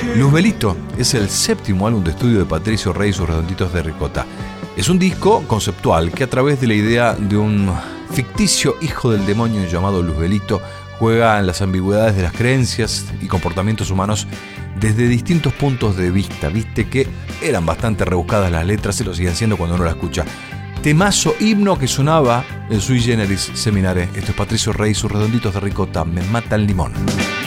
Luzbelito es el séptimo álbum de estudio de Patricio Rey y sus Redonditos de Ricota. Es un disco conceptual que, a través de la idea de un ficticio hijo del demonio llamado Luzbelito, juega en las ambigüedades de las creencias y comportamientos humanos desde distintos puntos de vista. Viste que eran bastante rebuscadas las letras, se lo siguen siendo cuando uno la escucha. Temazo, himno que sonaba en Sui Generis Seminare. Esto es Patricio Rey y sus Redonditos de Ricota. Me mata el limón.